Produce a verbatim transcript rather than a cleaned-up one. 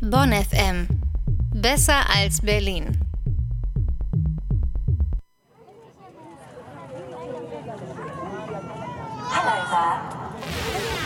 Bonn F M. Besser als Berlin. Hello there.